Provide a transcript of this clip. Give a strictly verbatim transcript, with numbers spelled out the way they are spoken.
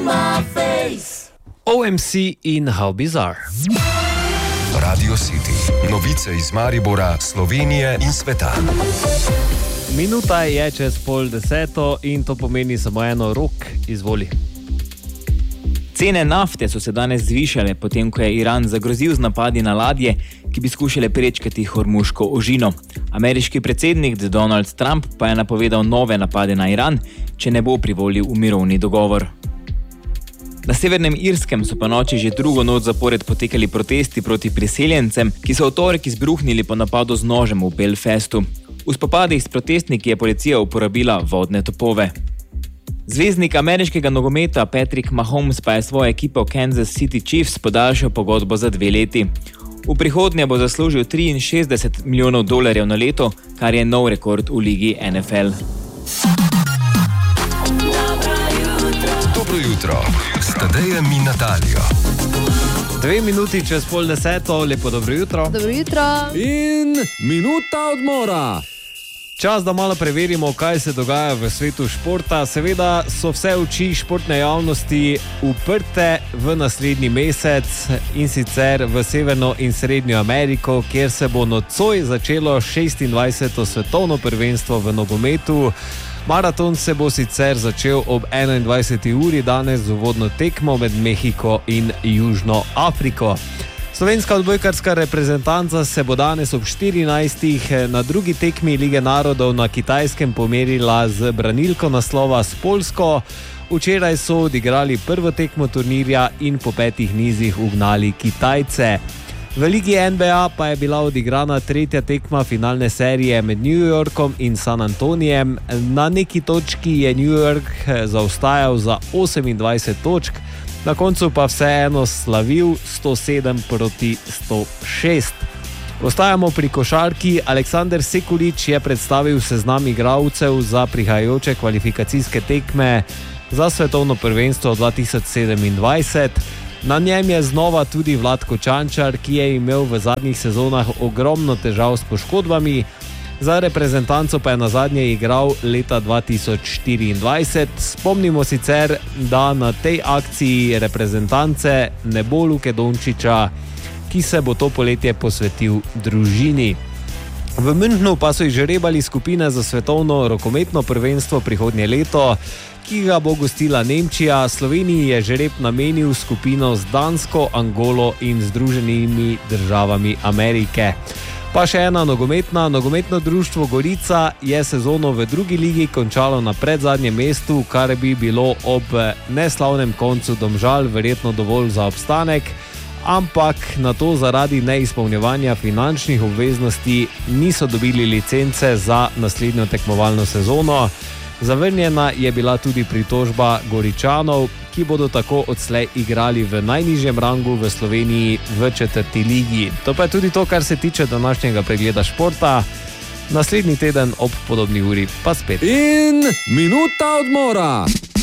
O M C in How Bizarre. Radio City. Novice iz Maribora, Slovenije in sveta. Minuta je čez pol deseto in to pomeni samo eno. Rok, izvoli. Cene nafte so se danes zvišale, potem ko je Iran zagrozil z napadi na ladje, ki bi skušale prečkati Hormuško ožino. Ameriški predsednik Donald Trump pa je napovedal nove napade na Iran, če ne bo privolil v mirovni dogovor. Na Severnem Irskem so po noči že drugo noč zapored potekali protesti proti priseljencem, ki so v torek izbruhnili po napadu z nožem v Belfastu. V spopadih s protestniki je policija uporabila vodne topove. Zvezdnik ameriškega nogometa Patrick Mahomes pa je svojo ekipo Kansas City Chiefs podaljšal pogodbo za dve leti. V prihodnje bo zaslužil triinšestdeset milijonov dolarjev na leto, kar je nov rekord v ligi N F L. Dobro jutro, s Tadejem in Natalijo. Dve minuti čez pol deseto, lepo dobro jutro. Dobro jutro. In minuta odmora. Čas, da malo preverimo, kaj se dogaja v svetu športa. Seveda so vse oči športne javnosti uprte v naslednji mesec in sicer v Severno in Srednjo Ameriko, kjer se bo nocoj začelo šestindvajseto svetovno prvenstvo v nogometu. Maraton se bo sicer začel ob enaindvajseti uri danes z uvodno tekmo med Mehiko in Južno Afriko. Slovenska odbojkarska reprezentanca se bo danes ob štirinajstih na drugi tekmi Lige narodov na Kitajskem pomerila z branilko naslova s Poljsko. Včeraj so odigrali prvo tekmo turnirja in po petih nizih ugnali Kitajce. V Ligi N B A pa je bila odigrana tretja tekma finalne serije med New Yorkom in San Antonijem. Na neki točki je New York zaostajal za osemindvajset točk, na koncu pa vseeno slavil sto sedem proti sto šest. Ostajamo pri košarki. Aleksander Sekulič je predstavil seznam igralcev za prihajajoče kvalifikacijske tekme za svetovno prvenstvo dva tisoč sedemindvajset. Na njem je znova tudi Vlatko Čančar, ki je imel v zadnjih sezonah ogromno težav s poškodbami. Za reprezentanco pa je nazadnje igral leta dva tisoč štiriindvajset. Spomnimo sicer, da na tej akciji reprezentance ne bo Luke Dončiča, ki se bo to poletje posvetil družini. V Münchnu pa so izžrebali skupine za svetovno rokometno prvenstvo prihodnje leto, ki ga bo gostila Nemčija. Sloveniji je žreb namenil skupino z Dansko, Angolo in Združenimi državami Amerike. Pa še ena nogometna. Nogometno društvo Gorica je sezono v drugi ligi končalo na predzadnjem mestu, kar bi bilo ob neslavnem koncu Domžal verjetno dovolj za obstanek, ampak na to zaradi neizpolnjevanja finančnih obveznosti niso dobili licence za naslednjo tekmovalno sezono. Zavrnjena je bila tudi pritožba Goričanov, ki bodo tako odslej igrali v najnižjem rangu v Sloveniji v četrti ligi. To pa je tudi to, kar se tiče današnjega pregleda športa. Naslednji teden ob podobni uri pa spet. In minuta odmora.